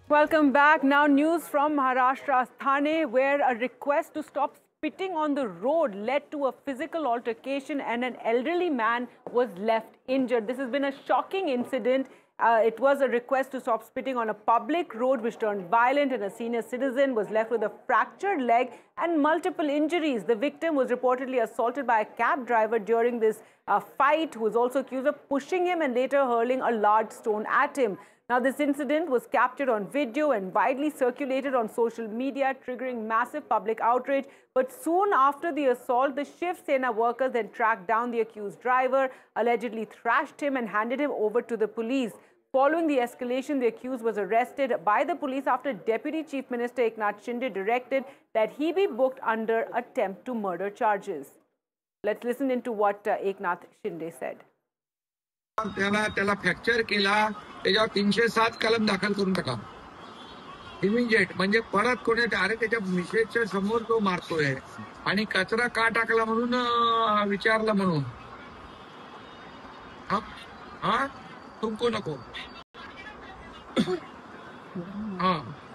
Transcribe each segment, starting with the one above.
Welcome back. Now news from Maharashtra's Thane, where a request to stop spitting on the road led to a physical altercation and an elderly man was left injured. This has been a shocking incident. It was a request to stop spitting on a public road which turned violent, and a senior citizen was left with a fractured leg and multiple injuries. The victim was reportedly assaulted by a cab driver during this fight, who was also accused of pushing him and later hurling a large stone at him. Now, this incident was captured on video and widely circulated on social media, triggering massive public outrage. But soon after the assault, the Shiv Sena workers then tracked down the accused driver, allegedly thrashed him and handed him over to the police. Following the escalation, the accused was arrested by the police after Deputy Chief Minister Eknath Shinde directed that he be booked under attempt to murder charges. Let's listen into what Eknath Shinde said. त्याला fracture केला, त्याच्यावर 307 कलम दाखल करून टाका immediate. म्हणजे परत कोणी अरे त्याच्या मिसेसच्या समोर तो मारतोय आणि कचरा का टाकला म्हणून विचारलं म्हणून. हा तुमको नको. हा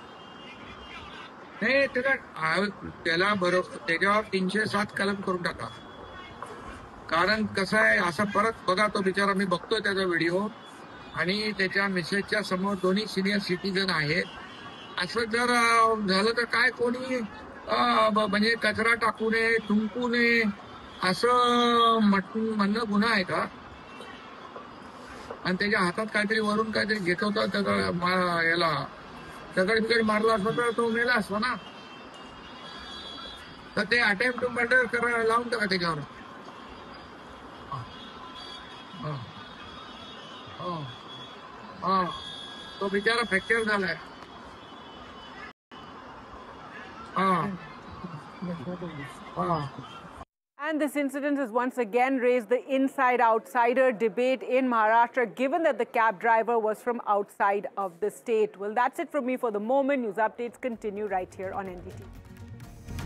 नाही त्याला बरोबर त्याच्यावर 307 कलम करून टाका. कारण कसं आहे, असं परत बघा, तो बिचारा, मी बघतोय त्याचा व्हिडिओ, आणि त्याच्या मिसेसच्या समोर दोन्ही सिनियर सिटीजन आहेत. असं जर झालं तर काय कोणी म्हणजे कचरा टाकू नये, थुंकू नये असं म्हणणं गुन्हा आहे का? आणि त्याच्या हातात काहीतरी वरून काहीतरी घेत होता, त्याचा याला दगड मारला असता तर तो मेला असतो ना. तर ते अटेम्प्ट टू मर्डर करायला लावून टाका त्याच्यावर. तो बिचारा फ्रॅक्चर झालाय. And this incident has once again raised the inside-outsider debate in Maharashtra, given that the cab driver was from outside of the state. Well, that's it from me for the moment. News updates continue right here on NDTV.